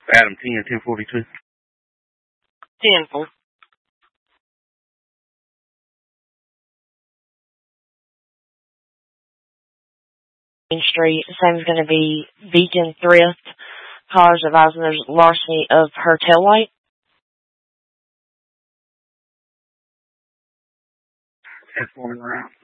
Adam 10-1042. 10-4. Main Street. The same is going to be Beacon Thrift. Callers advising there's larceny of her taillight. 10-4 around.